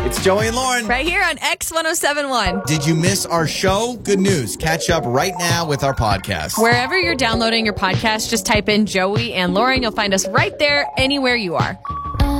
It's Joey and Lauren. Right here on X1071. Did you miss our show? Good news. Catch up right now with our podcast. Wherever you're downloading your podcast, just type in Joey and Lauren. You'll find us right there, anywhere you are.